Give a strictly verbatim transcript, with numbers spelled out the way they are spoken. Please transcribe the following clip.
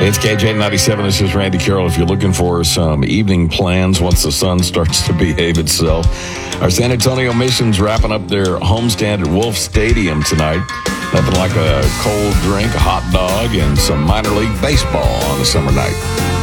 It's K J ninety-seven. This is Randy Carroll. If you're looking for some evening plans once the sun starts to behave itself, our San Antonio Mission's wrapping up their homestand at Wolf Stadium tonight. Nothing like a cold drink, a hot dog, and some minor league baseball on a summer night.